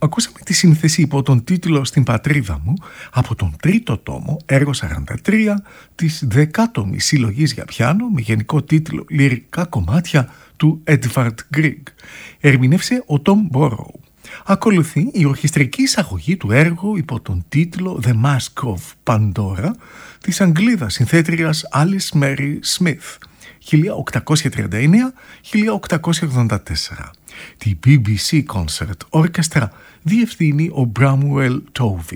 Ακούσαμε τη σύνθεση υπό τον τίτλο «Στην πατρίδα μου» από τον τρίτο τόμο, έργο 43, της 10ης συλλογής για πιάνο με γενικό τίτλο «Λυρικά κομμάτια» του Edvard Grieg. Ερμηνεύσε ο Tom Borrow. Ακολουθεί η ορχιστρική εισαγωγή του έργου υπό τον τίτλο «The Mask of Pandora» της Αγγλίδας συνθέτριας Alice Mary Smith, 1839-1884. Τη BBC Concert Orchestra διευθύνει ο Bramwell Tovey.